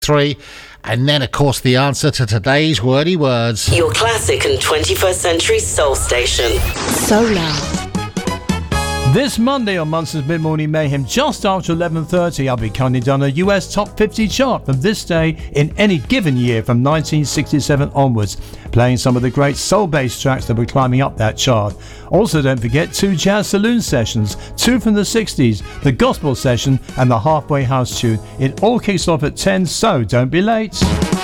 3. And then, of course, the answer to today's wordy words. Your classic and 21st century soul station. Solar. This Monday on Munson's Mid-Morning Mayhem, just after 11:30, I'll be counting down a US Top 50 chart from this day in any given year from 1967 onwards, playing some of the great soul-based tracks that were climbing up that chart. Also, don't forget 2 Jazz Saloon sessions, 2 from the 60s, the Gospel session and the Halfway House tune. It all kicks off at 10, so don't be late.